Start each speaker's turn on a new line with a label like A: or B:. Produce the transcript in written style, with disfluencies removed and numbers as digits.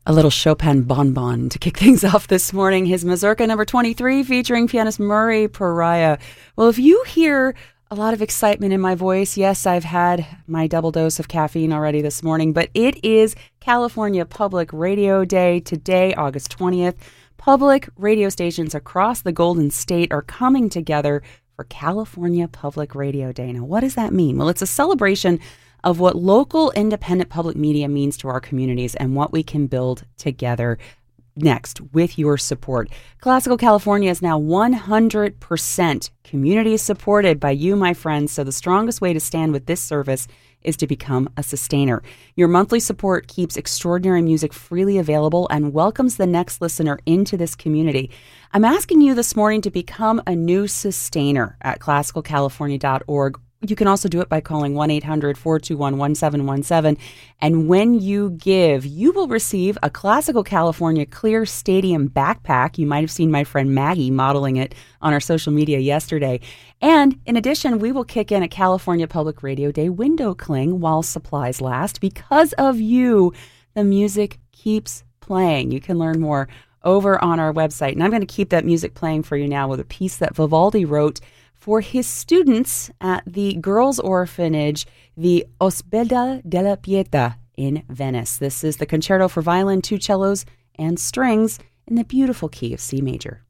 A: A little Chopin bonbon to kick things off this morning. His Mazurka number 23 featuring pianist Murray Pariah. Well, if you hear a lot of excitement in my voice, yes, I've had my double dose of caffeine already this morning, but it is California Public Radio Day today, August 20th. Public radio stations across the Golden State are coming together for California Public Radio Day. Now, what does that mean? Well, it's a celebration of what local independent public media means to our communities and what we can build together next with your support. Classical California is now 100% community supported by you, my friends, so the strongest way to stand with this service is to become a sustainer. Your monthly support keeps extraordinary music freely available and welcomes the next listener into this community. I'm asking you this morning to become a new sustainer at classicalcalifornia.org. You can also do it by calling 1-800-421-1717. And when you give, you will receive a Classical California Clear Stadium backpack. You might have seen my friend Maggie modeling it on our social media yesterday. And in addition, we will kick in a California Public Radio Day window cling while supplies last. Because of you, the music keeps playing. You can learn more over on our website. And I'm going to keep that music playing for you now with a piece that Vivaldi wrote for his students at the girls' orphanage, the Ospedale della Pietà in Venice. This is the Concerto for Violin, 2 cellos, and strings in the beautiful key of C major.